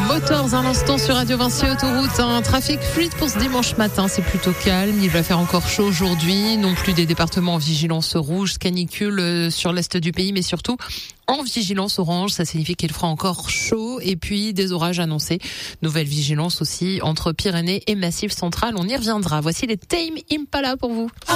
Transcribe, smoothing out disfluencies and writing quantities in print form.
Motors à l'instant sur Radio Vinci Autoroute. Un trafic fluide pour ce dimanche matin. C'est plutôt calme. Il va faire encore chaud aujourd'hui. Non plus des départements en vigilance rouge, canicule sur l'est du pays, mais surtout en vigilance orange. Ça signifie qu'il fera encore chaud et puis des orages annoncés. Nouvelle vigilance aussi entre Pyrénées et Massif Central. On y reviendra. Voici les Tame Impala pour vous.